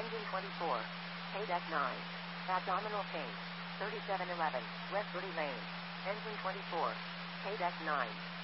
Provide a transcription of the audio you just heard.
Engine 24. Paydeck 9. Abdominal change. 3711. West Woody Lane. Engine 24. Paydeck 9.